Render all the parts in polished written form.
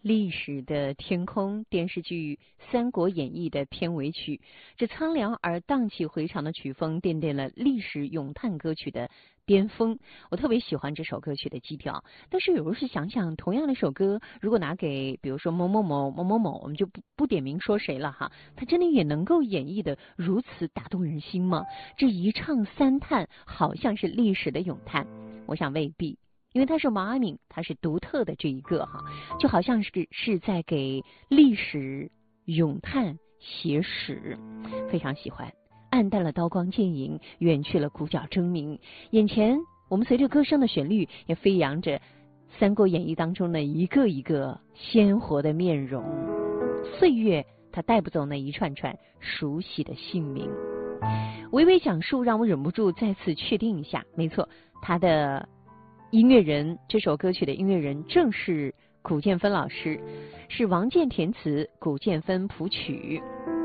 历史的天空电视剧《三国演义》的片尾曲，这苍凉而荡气回肠的曲风奠定了历史咏叹歌曲的巅峰。我特别喜欢这首歌曲的基调，但是有时想想，同样的一首歌，如果拿给比如说某某某某某某，我们就不点名说谁了哈，他真的也能够演绎的如此打动人心吗？这一唱三叹，好像是历史的咏叹，我想未必。因为他是毛阿敏，他是独特的这一个哈，就好像是在给历史咏叹写史，非常喜欢。暗淡了刀光剑影，远去了鼓角争鸣，眼前我们随着歌声的旋律，也飞扬着《三国演义》当中的一个一个鲜活的面容。岁月它带不走那一串串熟悉的姓名。娓娓讲述让我忍不住再次确定一下，没错，他的音乐人，这首歌曲的音乐人正是古建芬老师，是王健填词，古建芬谱曲。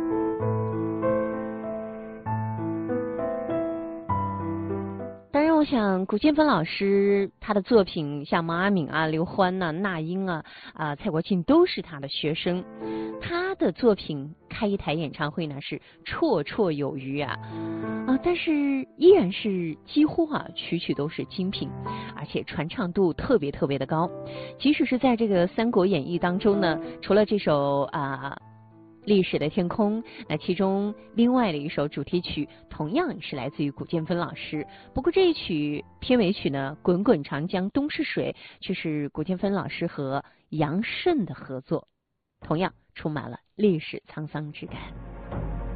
当然我想古建芬老师他的作品像毛阿敏啊、刘欢啊、那英啊、蔡国庆都是他的学生，他的作品开一台演唱会呢是绰绰有余啊，但是依然是几乎曲曲都是精品，而且传唱度特别特别的高。即使是在这个《三国演义》当中呢，除了这首历史的天空，那其中另外的一首主题曲同样是来自于古建芬老师。不过这一曲片尾曲呢，《滚滚长江东逝水》却是古建芬老师和杨慎的合作，同样充满了历史沧桑之感。